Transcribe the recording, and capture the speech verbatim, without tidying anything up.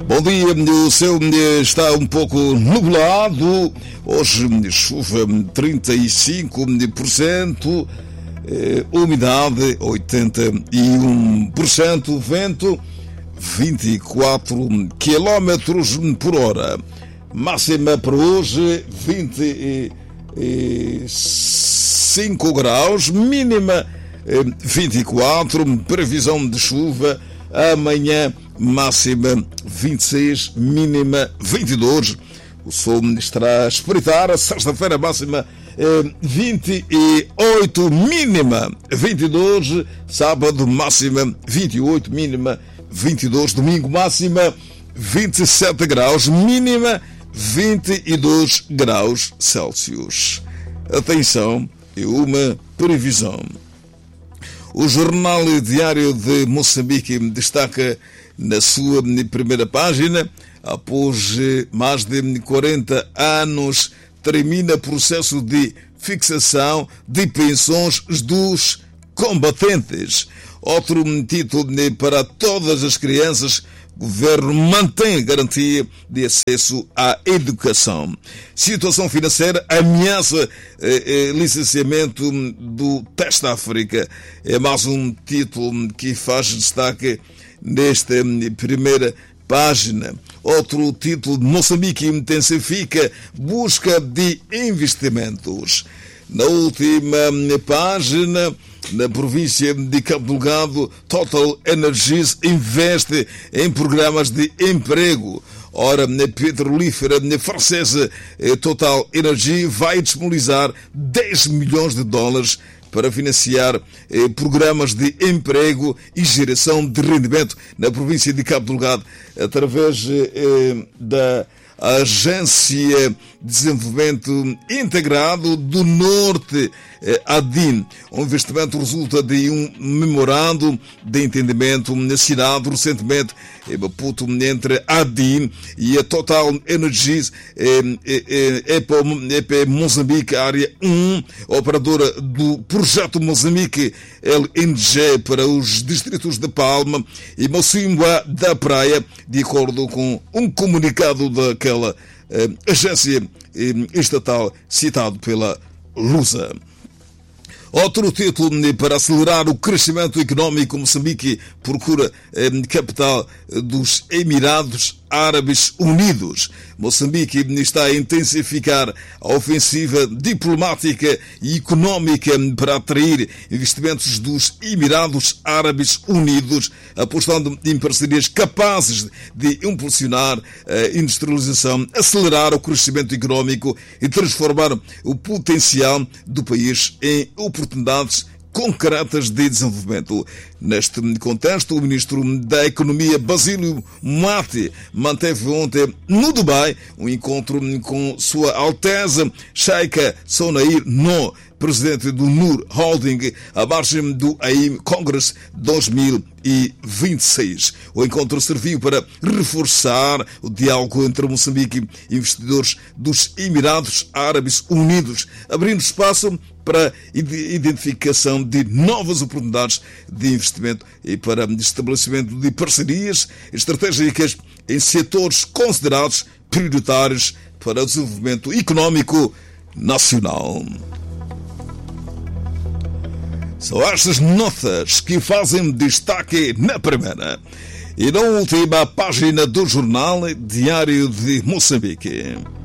Bom dia, o céu está um pouco nublado, hoje chuva trinta e cinco por cento, umidade oitenta e um por cento, vento vinte e quatro quilómetros por hora. Máxima para hoje vinte e cinco graus, mínima vinte e quatro, previsão de chuva amanhã, máxima vinte e seis, mínima vinte e dois. O sol estará a espreitar. Sexta-feira, máxima vinte e oito, mínima vinte e dois. Sábado, máxima vinte e oito, mínima vinte e dois. Domingo, máxima vinte e sete graus, mínima vinte e dois graus Celsius. Atenção, é uma previsão. O Jornal Diário de Moçambique destaca na sua primeira página: após mais de quarenta anos, termina processo de fixação de pensões dos combatentes. Outro título para todas as crianças: governo mantém garantia de acesso à educação. Situação financeira ameaça eh, eh, licenciamento do Teste África. É mais um título que faz destaque nesta primeira página. Outro título: Moçambique intensifica busca de investimentos. Na última página, na província de Cabo Delgado, Total Energies investe em programas de emprego. Ora, na petrolífera francesa Total Energy vai disponibilizar dez milhões de dólares para financiar eh, programas de emprego e geração de rendimento na província de Cabo Delgado, através eh, da Agência de Desenvolvimento Integrado do Norte, A D I N. O investimento resulta de um memorando de entendimento assinado recentemente em Maputo entre a D I N e a Total Energies E P Moçambique, área um, operadora do projeto Moçambique L N G para os distritos de Palma e Mocimboa da Praia, de acordo com um comunicado daquela eh, agência eh, estatal citado pela Lusa. Outro título para acelerar o crescimento económico: Moçambique procura eh, capital dos Emirados Árabes Unidos. Moçambique está a intensificar a ofensiva diplomática e económica para atrair investimentos dos Emirados Árabes Unidos, apostando em parcerias capazes de impulsionar a industrialização, acelerar o crescimento económico e transformar o potencial do país em oportunidades concretas de desenvolvimento. Neste contexto, o ministro da Economia, Basílio Moati, manteve ontem no Dubai um encontro com Sua Alteza Sheikha Sonair No, presidente do Nur Holding, à margem do A I M Congress dois mil e vinte e seis. O encontro serviu para reforçar o diálogo entre Moçambique e investidores dos Emirados Árabes Unidos, abrindo espaço para a identificação de novas oportunidades de investimento e para o estabelecimento de parcerias estratégicas em setores considerados prioritários para o desenvolvimento económico nacional. São estas notas que fazem destaque na primeira e na última página do Jornal Diário de Moçambique.